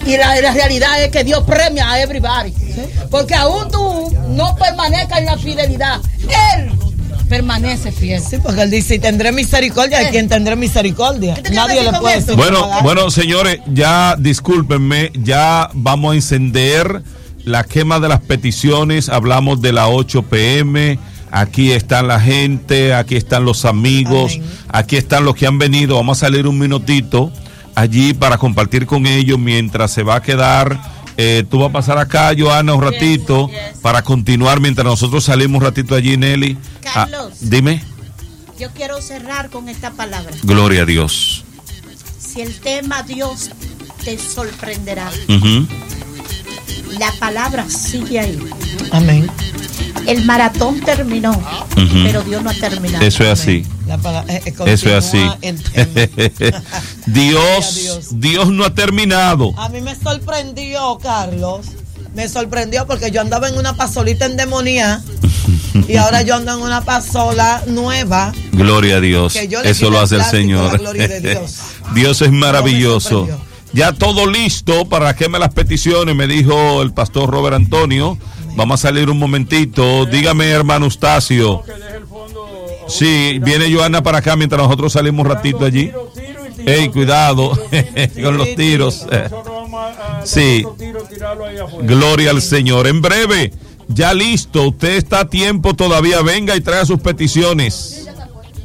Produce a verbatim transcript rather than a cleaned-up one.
Y la, la realidad es que Dios premia a everybody. ¿Sí? Porque aún tú no permanezcas en la fidelidad, Él permanece fiel. Sí, porque Él dice, y tendré misericordia de quien tendré misericordia. Nadie le puede decir. Bueno, bueno, señores, ya discúlpenme, ya vamos a encender la quema de las peticiones. Hablamos de las ocho pe eme. Aquí están la gente, aquí están los amigos, amén. Aquí están los que han venido. Vamos a salir un minutito allí para compartir con ellos mientras se va a quedar. Eh, tú vas a pasar acá, Johanna, un ratito, yes, yes. para continuar mientras nosotros salimos un ratito allí, Nelly. Carlos, ah, dime. Yo quiero cerrar con esta palabra. Gloria a Dios. Si el tema Dios te sorprenderá, uh-huh. la palabra sigue ahí. Amén. El maratón terminó, uh-huh. pero Dios no ha terminado. Eso es así. La palabra, eh, Eso es así. Dios, Dios, Dios no ha terminado. A mí me sorprendió, Carlos. Me sorprendió porque yo andaba en una pasolita endemoniada y ahora yo ando en una pasola nueva. Gloria a Dios. Eso lo hace el Señor. De Dios. Dios es maravilloso. Ya todo listo para que me las peticiones, me dijo el pastor Robert Antonio. Vamos a salir un momentito. Dígame, hermano Eustacio. Sí, viene Johanna para acá mientras nosotros salimos un ratito allí. Ey, cuidado con los tiros. Sí. Gloria al Señor. En breve, ya listo. Usted está a tiempo todavía. Venga y traiga sus peticiones.